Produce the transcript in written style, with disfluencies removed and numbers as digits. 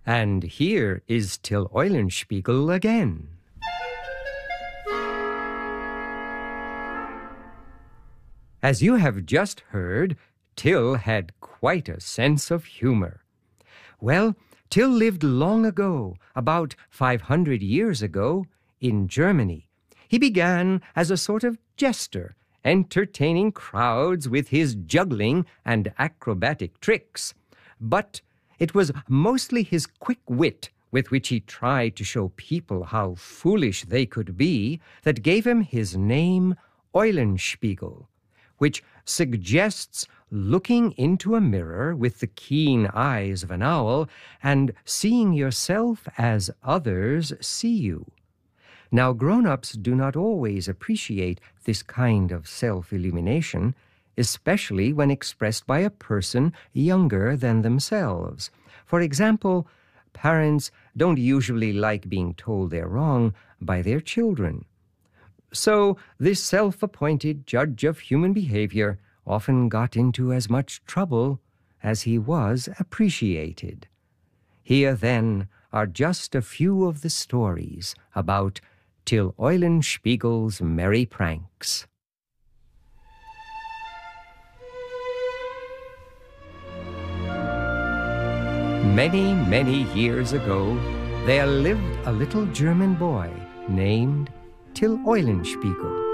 And here is Till Eulenspiegel again. As you have just heard, Till had quite a sense of humor. Well, Till lived long ago, about 500 years ago, in Germany. He began as a sort of jester, entertaining crowds with his juggling and acrobatic tricks. But it was mostly his quick wit with which he tried to show people how foolish they could be that gave him his name Eulenspiegel, which suggests looking into a mirror with the keen eyes of an owl and seeing yourself as others see you. Now, grown-ups do not always appreciate this kind of self-illumination, especially when expressed by a person younger than themselves. For example, parents don't usually like being told they're wrong by their children. So this self-appointed judge of human behavior often got into as much trouble as he was appreciated. Here, then, are just a few of the stories about Till Eulenspiegel's merry pranks. Many, many years ago, there lived a little German boy named Till Eulenspiegel.